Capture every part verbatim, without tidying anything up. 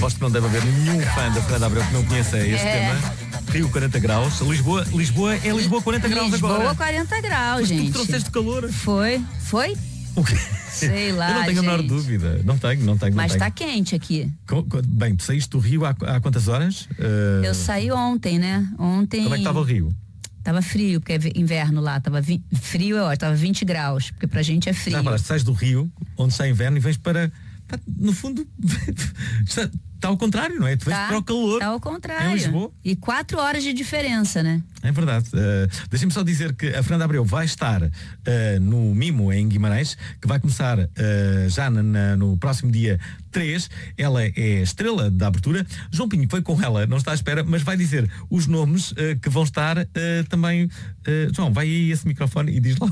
aposto que não deve haver nenhum fã da Fernanda Abreu que não conheça este É. tema. Rio quarenta graus, Lisboa, Lisboa é Lisboa quarenta graus Lisboa, agora. quarenta graus, Mas gente. tu trouxeste calor. Foi? Foi? O quê? Sei lá, Eu não tenho a menor gente. dúvida. Não tenho, não tenho. Mas não tá tenho. quente aqui. Co- co- Bem, tu saíste do Rio há, há quantas horas? Uh, Eu saí ontem, né? Ontem. Como é que estava o Rio? Tava frio, porque é inverno lá. Tava vi... frio, é ótimo, tava vinte graus, porque pra gente é frio. Já falaste, sais do Rio, onde está inverno, e vens para. para- no fundo, está, está ao contrário, não é? Tu vens Tá, para o calor. tá ao contrário. Em Lisboa. E quatro horas de diferença, né? É verdade. Uh, Deixem-me só dizer que a Fernanda Abreu vai estar uh, no Mimo, em Guimarães, que vai começar uh, já na- na- no próximo dia três. Ela é estrela da abertura. João Pinho foi com ela, não está à espera, mas vai dizer os nomes uh, que vão estar uh, também. Uh, João, vai aí esse microfone e diz lá.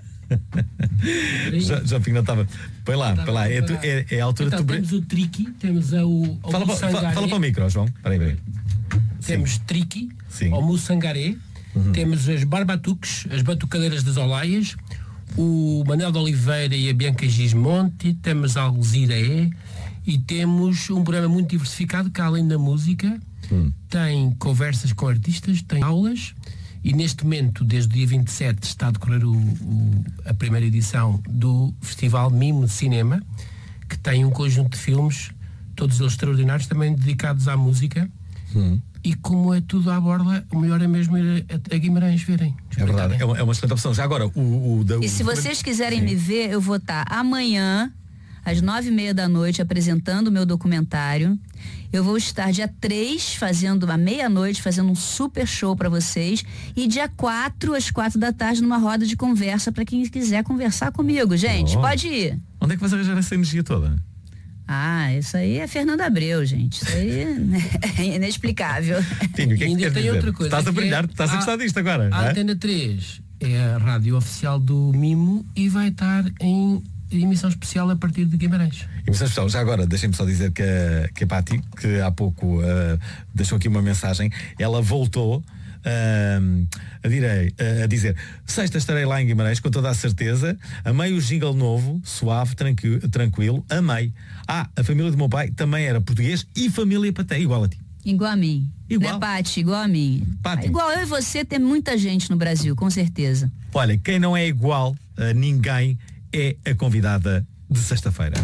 Já, já Pinho não estava. Põe lá, põe lá. É, tu- é, é a altura Então, de tu. bre- temos o Triqui, temos a, o, o Fala, pa- fa- Mussangaré, fala para o micro, João. Peraí, peraí. temos Triqui, Sim. o Mussangaré, temos as Barbatuques, as Batucadeiras das Olaias, o Manel de Oliveira e a Bianca Gismonte, temos a Alziraé e temos um programa muito diversificado que, além da música, tem conversas com artistas, tem aulas. E neste momento, desde o dia vinte e sete, está a decorrer o, o- a primeira edição do Festival Mimo de Cinema, que tem um conjunto de filmes, todos eles extraordinários, também dedicados à música. E como é tudo à borda, o melhor é mesmo ir a, a Guimarães verem. É verdade, é uma, é uma excelente opção. Já agora, o. o, da, E o se vocês quiserem Sim. me ver, eu vou estar amanhã, às nove e meia da noite, apresentando o meu documentário. Eu vou estar dia três, fazendo, à meia-noite, fazendo um super show para vocês. E dia quatro, às quatro da tarde, numa roda de conversa para quem quiser conversar comigo. Gente, Oh. pode ir. Onde é que vais arranjar essa energia toda? Ah, isso aí é Fernanda Abreu, gente. Isso aí é inexplicável. Tinho, o que é que Ainda quer tem dizer? outra coisa, Estás a que é brilhar, estás a a- gostar disto agora. não A é? Antena três é a rádio oficial do Mimo e vai estar em emissão especial a partir de Guimarães. Emissão especial. Já agora, deixem-me só dizer que a, que a Pati, que há pouco uh, deixou aqui uma mensagem, ela voltou uh, a, direi, a dizer: sexta estarei lá em Guimarães, com toda a certeza. Amei o jingle novo, suave, tranqui, tranquilo. Amei. Ah, a família do meu pai também era português e família Paté, igual a ti. Igual a mim. Igual. Né, Pati? Igual a mim. Pati. Igual eu e você, tem muita gente no Brasil, com certeza. Olha, quem não é igual a ninguém é a convidada de sexta-feira.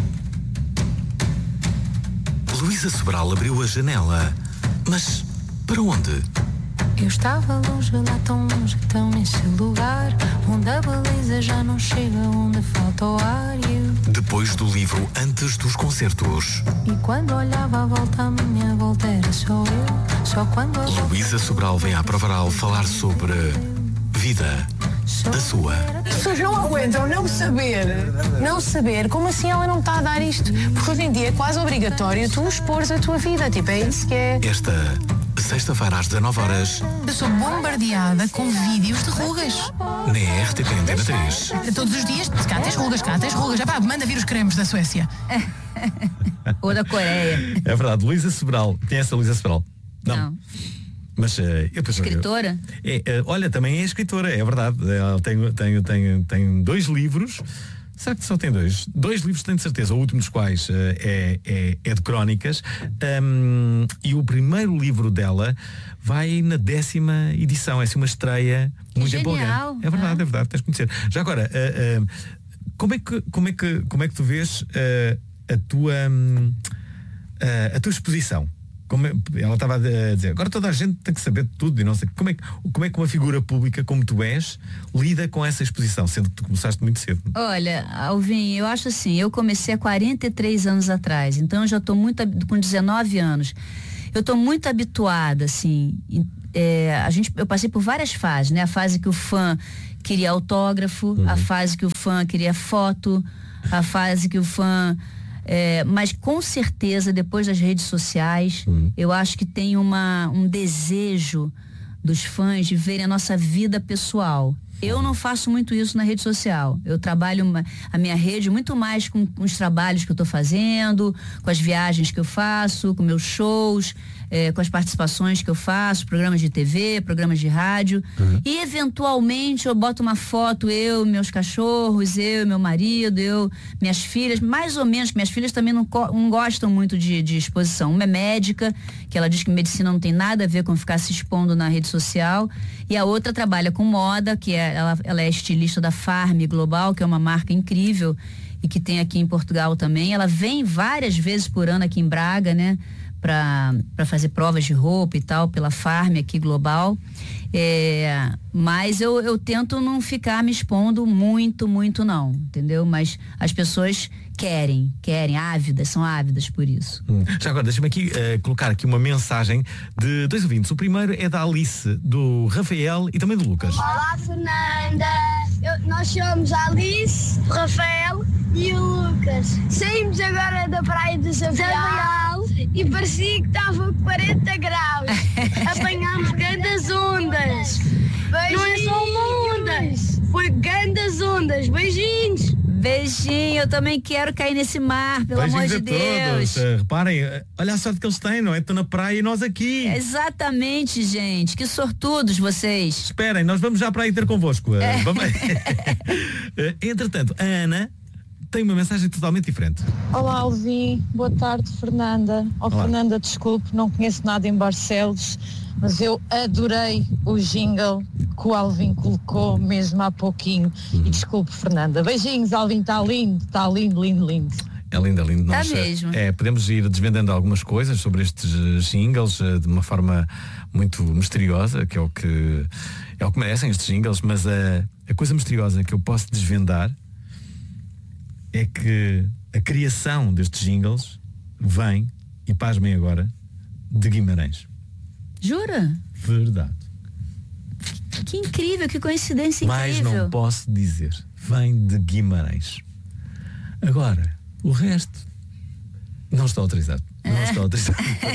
Luísa Sobral abriu a janela. Mas para onde? Eu estava longe, lá tão longe, tão nesse lugar onde a beleza já não chega, onde falta o ar. E eu, Depois do livro Antes dos Concertos. e quando olhava à volta, a minha volta era só eu. Só quando a volta Luísa Sobral vem à Provaral falar sobre vida, a sua. As pessoas não aguentam não saber, não saber como assim ela não está a dar isto. Porque hoje em dia é quase obrigatório tu expores a tua vida. Tipo, é isso que é. Esta sexta-feira às dezanove horas Eu sou bombardeada com vídeos de rugas. na R T P Antena três. Todos os dias, cá tens rugas, cá tens rugas. Epá, manda vir os cremes da Suécia. Ou da Coreia. É verdade, Luísa Sobral. Conhece a Luísa Sobral? Não. Mas uh, eu penso- Escritora? É, uh, olha, também é escritora, é verdade. Ela tem, tem, tem, tem dois livros. Será que só tem dois? Dois livros, tenho de certeza. O último dos quais uh, é, é, é de crónicas. Um, e o primeiro livro dela vai na décima edição. É assim uma estreia muito genial. empolgante. É verdade, é verdade. Tens de conhecer. Já agora, uh, uh, como, é que, como, é que, como é que tu vês uh, a tua um, uh, a tua exposição? Como é- ela estava a dizer, agora toda a gente tem que saber de tudo e não sei como é, que- como é que uma figura pública como tu és lida com essa exposição, sendo que tu começaste muito cedo. Olha, Alvin, eu acho assim, eu comecei há quarenta e três anos atrás, então eu já estou muito, hab- com dezenove anos, eu estou muito habituada, assim, em- é, a gente, eu passei por várias fases, né? A fase que o fã queria autógrafo, a fase que o fã queria foto, a fase que o fã... é, mas com certeza, depois das redes sociais, eu acho que tem uma, um desejo dos fãs de verem a nossa vida pessoal. Eu não faço muito isso na rede social. Eu trabalho uma, a minha rede muito mais com, com os trabalhos que eu estou fazendo, com as viagens que eu faço, com meus shows, é, com as participações que eu faço, programas de T V, programas de rádio. Uhum. E eventualmente eu boto uma foto, eu, meus cachorros, eu, meu marido, eu, minhas filhas, mais ou menos, minhas filhas também não, não gostam muito de, de exposição. Uma é médica, que ela diz que medicina não tem nada a ver com ficar se expondo na rede social, e a outra trabalha com moda, que é, ela, ela é estilista da Farm Global, que é uma marca incrível e que tem aqui em Portugal também. Ela vem várias vezes por ano aqui em Braga, né? Para fazer provas de roupa e tal, pela Farm aqui global. É, mas eu, eu tento não ficar me expondo muito, muito não, entendeu? Mas as pessoas querem, querem, ávidas, são ávidas por isso. Hum. Já agora, deixa-me aqui uh, colocar aqui uma mensagem de dois ouvintes. O primeiro é da Alice, do Rafael e também do Lucas. Olá, Fernanda. Eu, nós somos a Alice, o Rafael e o Lucas. Saímos agora da praia de Sabial e parecia que estava quarenta graus. Apanhámos grandes ondas. Beijinhos. Não é só ondas, foi grandes ondas. Beijinhos. Beijinho, eu também quero cair nesse mar, pelo Beijinhos amor de a Deus. Todos. Uh, reparem, olha a sorte que eles têm, não é? Estão na praia e nós aqui. Exatamente, gente. Que sortudos vocês. Esperem, nós vamos já para aí ter convosco. Uh, é. vamos... uh, entretanto, a Ana tem uma mensagem totalmente diferente. Olá, Alvin. Boa tarde, Fernanda. Oh, Olá. Fernanda, desculpe, não conheço nada em Barcelos, mas eu adorei o jingle que o Alvin colocou mesmo há pouquinho. Uhum. E desculpe, Fernanda. Beijinhos, Alvin. Está lindo, está lindo, lindo, lindo. É lindo, é lindo. Está Nós, mesmo. É, podemos ir desvendando algumas coisas sobre estes jingles de uma forma muito misteriosa, que é o que, é o que merecem estes jingles, mas a, a coisa misteriosa que eu posso desvendar é que a criação destes jingles vem, e pasmem agora, de Guimarães. Jura? Verdade. Que, que incrível, que coincidência Mas incrível. não posso dizer. Vem de Guimarães. Agora, o resto não está autorizado. Não É. está autorizado.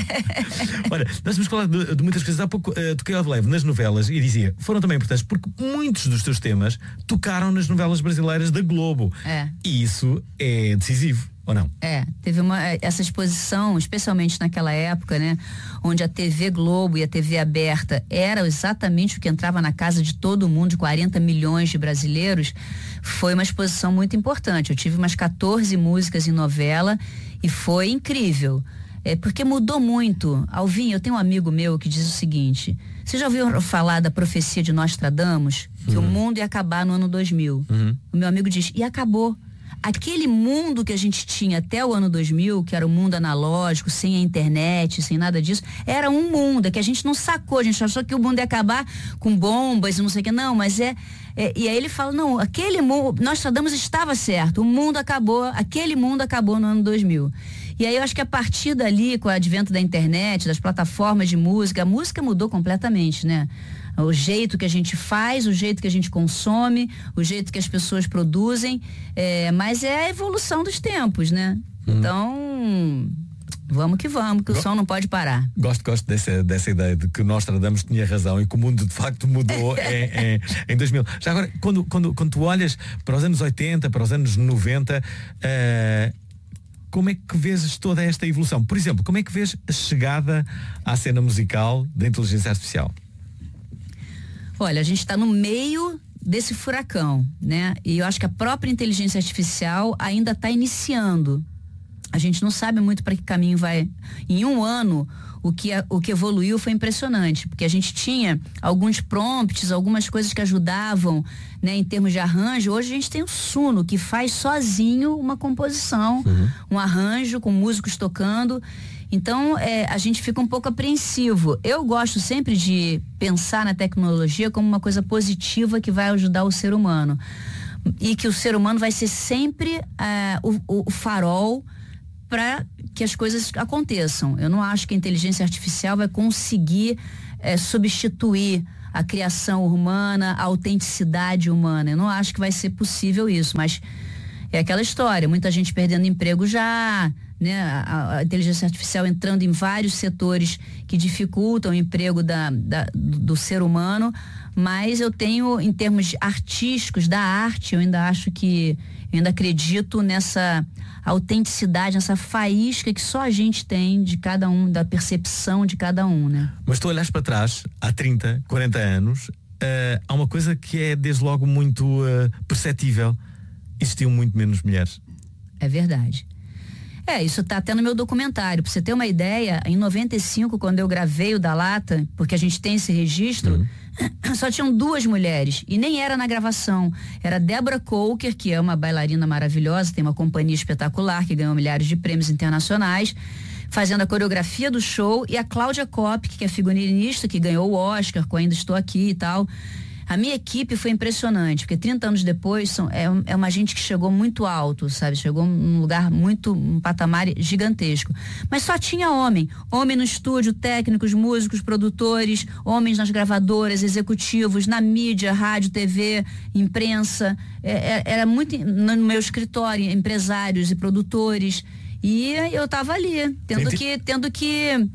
Olha, nós temos falado de, de muitas coisas. Há pouco uh, toquei ao de leve nas novelas e dizia, foram também importantes porque muitos dos teus temas tocaram nas novelas brasileiras da Globo. É. E isso é decisivo, ou não? É, teve uma, essa exposição, especialmente naquela época, né? Onde a T V Globo e a T V aberta era exatamente o que entrava na casa de todo mundo, de quarenta milhões de brasileiros. Foi uma exposição muito importante. Eu tive umas quatorze músicas em novela e foi incrível. É porque mudou muito. Alvin, eu tenho um amigo meu que diz o seguinte: você já ouviu falar da profecia de Nostradamus? Que uhum. o mundo ia acabar no ano dois mil. Uhum. O meu amigo diz, e acabou. Aquele mundo que a gente tinha até o ano dois mil, que era o mundo analógico, sem a internet, sem nada disso, era um mundo, é que a gente não sacou, a gente achou que o mundo ia acabar com bombas e não sei o que, não, mas é, é e aí ele fala, não, aquele mundo, Nostradamus estava certo, o mundo acabou, aquele mundo acabou no ano dois mil. E aí eu acho que a partir dali, com o advento da internet, das plataformas de música, a música mudou completamente, né? O jeito que a gente faz, o jeito que a gente consome, o jeito que as pessoas produzem, é, mas é a evolução dos tempos, né? Hum. Então, vamos que vamos, que o som não pode parar. Gosto, gosto dessa, dessa ideia de que Nostradamus tinha razão e que o mundo de facto mudou em, em, em dois mil. Já agora, quando, quando, quando tu olhas para os anos oitenta, para os anos noventa, uh, como é que vês toda esta evolução? Por exemplo, como é que vês a chegada à cena musical da inteligência artificial? Olha, a gente está no meio desse furacão, né? E eu acho que a própria inteligência artificial ainda está iniciando. A gente não sabe muito para que caminho vai. Em um ano, o que, o que evoluiu foi impressionante, porque a gente tinha alguns prompts, algumas coisas que ajudavam, né, em termos de arranjo. Hoje a gente tem o Suno, que faz sozinho uma composição, uhum. um arranjo com músicos tocando. Então, é, a gente fica um pouco apreensivo. Eu gosto sempre de pensar na tecnologia como uma coisa positiva que vai ajudar o ser humano. E que o ser humano vai ser sempre uh, o, o farol para que as coisas aconteçam. Eu não acho que a inteligência artificial vai conseguir uh, substituir a criação humana, a autenticidade humana. Eu não acho que vai ser possível isso, mas é aquela história, muita gente perdendo emprego já, né, a, a inteligência artificial entrando em vários setores que dificultam o emprego da, da, do, do ser humano, mas eu tenho, em termos artísticos, da arte, eu ainda acho que, eu ainda acredito nessa autenticidade, nessa faísca que só a gente tem de cada um, da percepção de cada um, né? Mas tu olhas para trás, há trinta, quarenta anos, uh, há uma coisa que é desde logo muito uh, perceptível. Existiam muito menos mulheres. É verdade. É, isso tá até no meu documentário. Pra você ter uma ideia, em noventa e cinco, quando eu gravei o Da Lata, porque a gente tem esse registro, uhum. só tinham duas mulheres. E nem era na gravação. Era Deborah Coker, que é uma bailarina maravilhosa, tem uma companhia espetacular, que ganhou milhares de prêmios internacionais, fazendo a coreografia do show, e a Cláudia Kopk, que é figurinista, que ganhou o Oscar com Ainda Estou Aqui e tal. A minha equipe foi impressionante, porque trinta anos depois são, é, é uma gente que chegou muito alto, sabe? Chegou num lugar muito, um patamar gigantesco. Mas só tinha homem. Homem no estúdio, técnicos, músicos, produtores, homens nas gravadoras, executivos, na mídia, rádio, T V, imprensa. É, era muito, no meu escritório, empresários e produtores. E eu estava ali, tendo que, tendo que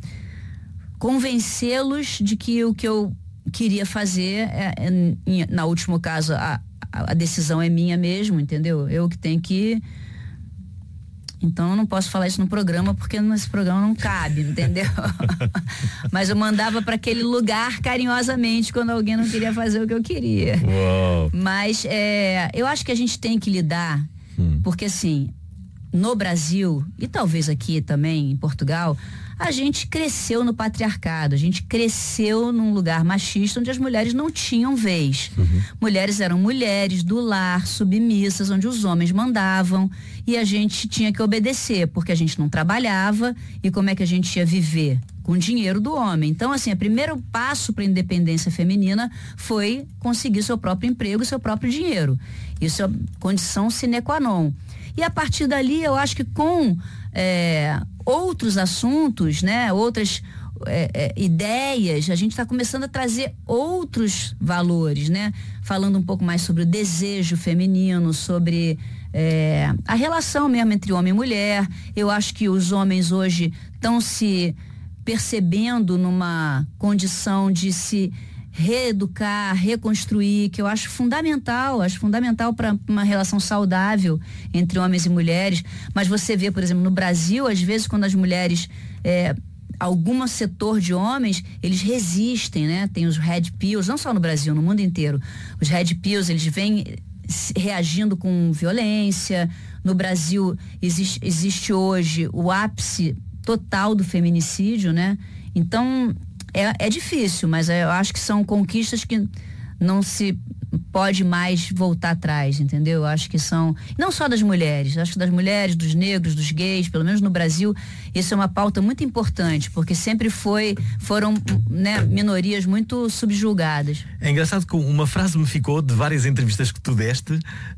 convencê-los de que o que eu queria fazer, é, é, na último caso, a, a decisão é minha mesmo, entendeu? Eu que tenho que... Então eu não posso falar isso no programa, porque nesse programa não cabe, entendeu? Mas eu mandava para aquele lugar carinhosamente quando alguém não queria fazer o que eu queria. Uou. Mas é, eu acho que a gente tem que lidar, hum. porque assim, no Brasil, e talvez aqui também, em Portugal, a gente cresceu no patriarcado, a gente cresceu num lugar machista onde as mulheres não tinham vez. Uhum. Mulheres eram mulheres do lar, submissas, onde os homens mandavam, e a gente tinha que obedecer, porque a gente não trabalhava, e como é que a gente ia viver? Com o dinheiro do homem. Então, assim, o primeiro passo para a independência feminina foi conseguir seu próprio emprego e seu próprio dinheiro. Isso é condição sine qua non. E a partir dali, eu acho que com é, outros assuntos, né, outras é, é, ideias, a gente está começando a trazer outros valores, né? Falando um pouco mais sobre o desejo feminino, sobre é, a relação mesmo entre homem e mulher. Eu acho que os homens hoje estão se percebendo numa condição de se reeducar, reconstruir, que eu acho fundamental, acho fundamental para uma relação saudável entre homens e mulheres. Mas você vê, por exemplo, no Brasil, às vezes quando as mulheres, é, algum setor de homens, eles resistem, né? Tem os red pills, não só no Brasil, no mundo inteiro. Os red pills, eles vêm reagindo com violência. No Brasil existe, existe hoje o ápice total do feminicídio, né? Então É, é difícil, mas eu acho que são conquistas que não se pode mais voltar atrás, entendeu? Eu acho que são, não só das mulheres, acho que das mulheres, dos negros, dos gays, pelo menos no Brasil, isso é uma pauta muito importante, porque sempre foi, foram, né, minorias muito subjugadas. É engraçado que uma frase me ficou de várias entrevistas que tu deste, uh,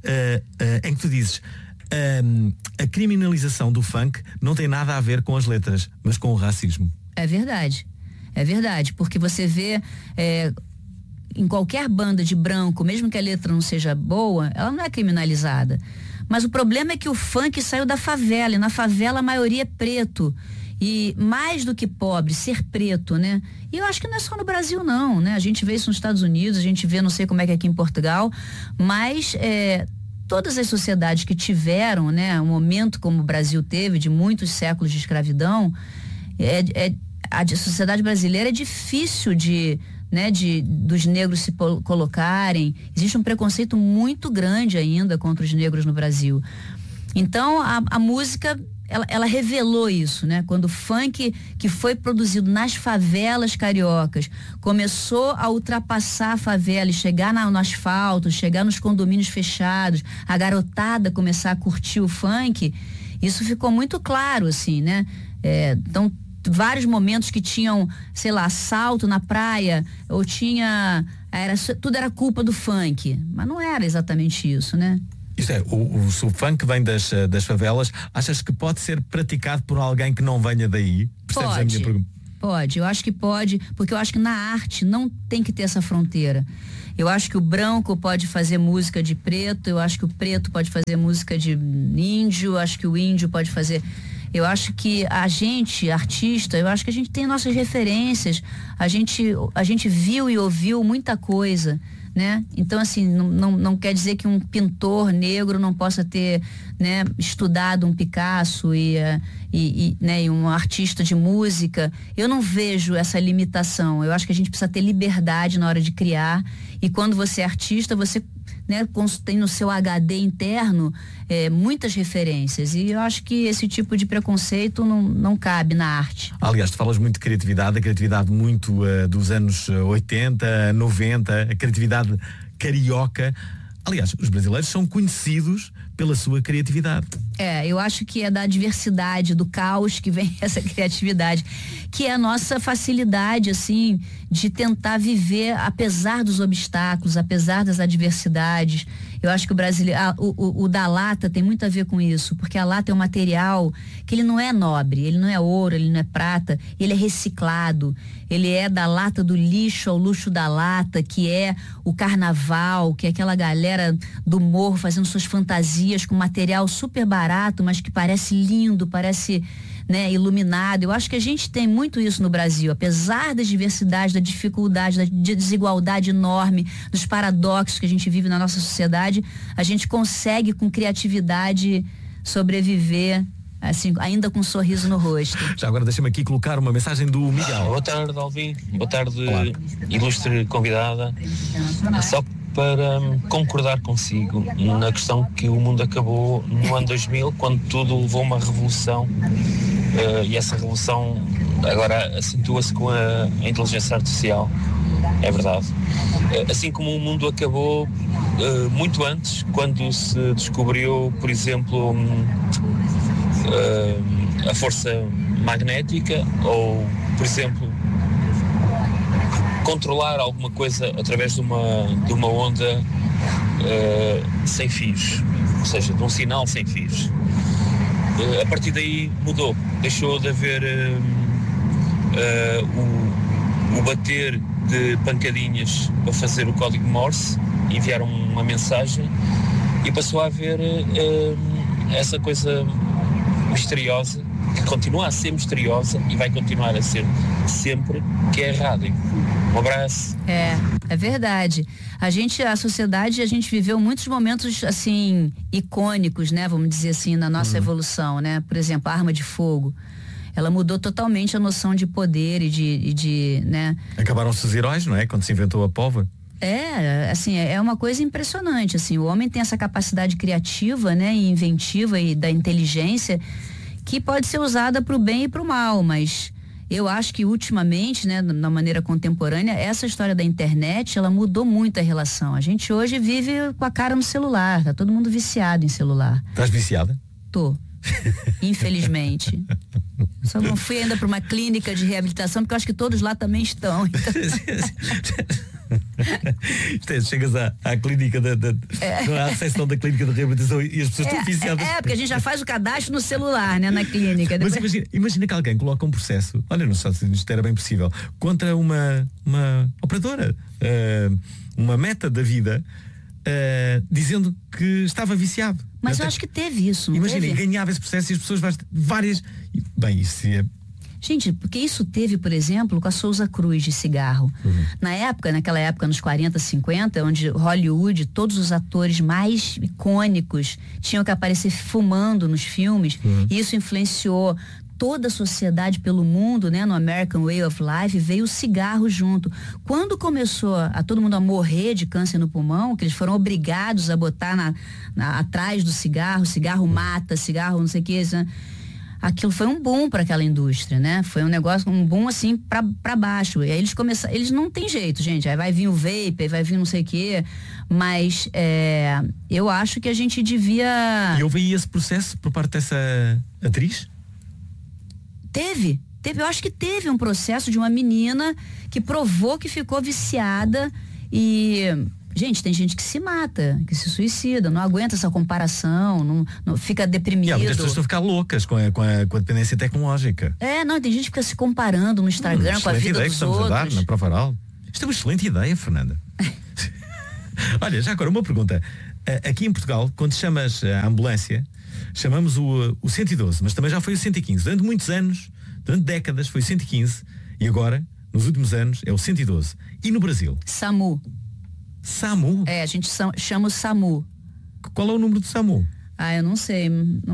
uh, em que tu dizes: uh, a criminalização do funk não tem nada a ver com as letras, mas com o racismo. É verdade. É verdade, porque você vê é, em qualquer banda de branco, mesmo que a letra não seja boa, ela não é criminalizada. Mas o problema é que o funk saiu da favela, e na favela a maioria é preto. E mais do que pobre, ser preto, né? E eu acho que não é só no Brasil não, né? A gente vê isso nos Estados Unidos, a gente vê, não sei como é que é aqui em Portugal, mas é, todas as sociedades que tiveram, né, um momento como o Brasil teve, de muitos séculos de escravidão, é, é a sociedade brasileira é difícil de, né, de dos negros se colocarem. Existe um preconceito muito grande ainda contra os negros no Brasil. Então a, a música ela, ela revelou isso, né? Quando o funk que foi produzido nas favelas cariocas começou a ultrapassar a favela e chegar na, no asfalto, chegar nos condomínios fechados, a garotada começar a curtir o funk, isso ficou muito claro, assim, né? É, então vários momentos que tinham, sei lá, assalto na praia, ou tinha, era, tudo era culpa do funk, mas não era exatamente isso, né? Isto é, o, o, o funk vem das, das favelas, achas que pode ser praticado por alguém que não venha daí? Percebes a minha pergunta? Pode, eu acho que pode, porque eu acho que na arte não tem que ter essa fronteira. Eu acho que o branco pode fazer música de preto, eu acho que o preto pode fazer música de índio, eu acho que o índio pode fazer... Eu acho que a gente, artista, eu acho que a gente tem nossas referências, a gente, a gente viu e ouviu muita coisa, né? Então, assim, não, não, não quer dizer que um pintor negro não possa ter, né, estudado um Picasso e, e, e, né, e um artista de música. Eu não vejo essa limitação. Eu acho que a gente precisa ter liberdade na hora de criar, e quando você é artista, você, né, tem no seu H D interno é, muitas referências, e eu acho que esse tipo de preconceito não, não cabe na arte. Aliás, tu falas muito de criatividade, a criatividade muito uh, dos anos oitenta, noventa, a criatividade carioca. Aliás, os brasileiros são conhecidos pela sua criatividade. É, eu acho que é da diversidade, do caos que vem essa criatividade, que é a nossa facilidade, assim, de tentar viver apesar dos obstáculos, apesar das adversidades. Eu acho que o brasileiro, ah, o, o, o da lata tem muito a ver com isso, porque a lata é um material que ele não é nobre, ele não é ouro, ele não é prata, ele é reciclado, ele é da lata do lixo ao luxo da lata, que é o carnaval, que é aquela galera do morro fazendo suas fantasias com material super barato, mas que parece lindo, parece, né, iluminado. Eu acho que a gente tem muito isso no Brasil, apesar das diversidades, da dificuldade, da desigualdade enorme, dos paradoxos que a gente vive na nossa sociedade, a gente consegue com criatividade sobreviver, assim, ainda com um sorriso no rosto. Já agora deixa-me aqui colocar uma mensagem do Miguel. Boa tarde, Alvin. Boa tarde, olá, ilustre convidada. Só para concordar consigo na questão que o mundo acabou no ano dois mil, quando tudo levou uma revolução, uh, e essa revolução agora acentua-se com a, a inteligência artificial. É verdade. Uh, assim como o mundo acabou uh, muito antes, quando se descobriu, por exemplo, um, uh, a força magnética, ou, por exemplo, controlar alguma coisa através de uma, de uma onda uh, sem fios, ou seja, de um sinal sem fios. Uh, a partir daí mudou, deixou de haver uh, uh, o, o bater de pancadinhas para fazer o código Morse, enviar uma mensagem, e passou a haver uh, essa coisa misteriosa, que continua a ser misteriosa e vai continuar a ser sempre, que é a rádio. Um abraço. É, é verdade. A gente, a sociedade, a gente viveu muitos momentos, assim, icônicos, né? Vamos dizer assim, na nossa uhum. evolução, né? Por exemplo, a arma de fogo. Ela mudou totalmente a noção de poder e de, e de, né? Acabaram-se os heróis, não é? Quando se inventou a pólvora. É, assim, é uma coisa impressionante, assim. O homem tem essa capacidade criativa, né? E inventiva e da inteligência, que pode ser usada para o bem e para o mal, mas eu acho que ultimamente, né, na maneira contemporânea, essa história da internet, ela mudou muito a relação. A gente hoje vive com a cara no celular, tá todo mundo viciado em celular. Estás viciada? Tô. Infelizmente. Só não fui ainda para uma clínica de reabilitação, porque eu acho que todos lá também estão. Então... Chegas à, à clínica da, da é. à recepção da clínica de reabilitação e as pessoas é, estão viciadas. É, porque a gente já faz o cadastro no celular, né, na clínica. Mas Depois... imagina, imagina que alguém coloca um processo, olha, nos Estados Unidos isto era bem possível, contra uma, uma operadora, uh, uma meta da vida, uh, dizendo que estava viciado. Mas eu acho que teve isso, não imagina, teve? e ganhava esse processo e as pessoas várias. Bem, isso é. Gente, porque isso teve, por exemplo, com a Souza Cruz de cigarro. Uhum. Na época, naquela época, nos quarenta, cinquenta, onde Hollywood, todos os atores mais icônicos tinham que aparecer fumando nos filmes, uhum. e isso influenciou toda a sociedade pelo mundo, né? No American Way of Life, veio o cigarro junto. Quando começou a todo mundo a morrer de câncer no pulmão, que eles foram obrigados a botar na, na, atrás do cigarro, cigarro mata, cigarro não sei o que, né? Aquilo foi um boom para aquela indústria, né? Foi um negócio, um boom assim para baixo. E aí eles começaram, eles não tem jeito, gente. Aí vai vir o vape, vai vir não sei o quê. Mas é, eu acho que a gente devia. E houve aí esse processo por parte dessa atriz? Teve. Teve, eu acho que teve um processo de uma menina que provou que ficou viciada e. Gente, tem gente que se mata, que se suicida, não aguenta essa comparação, não, não fica deprimido. E há muitas pessoas estão a ficar loucas com a, com, a, com a dependência tecnológica. É, não, tem gente que fica se comparando no Instagram hum, com a vida ideia dos que estamos outros. A dar na prova oral. Isto é uma excelente ideia, Fernanda. Olha, já agora uma pergunta. Aqui em Portugal, quando chamas a ambulância, chamamos o, o cento e doze, mas também já foi o cento e quinze. Durante muitos anos, durante décadas, foi o cento e quinze e agora, nos últimos anos, é o cento e doze. E no Brasil? SAMU. SAMU? É, a gente chama o SAMU. Qual é o número do SAMU? Ah, eu não sei. Não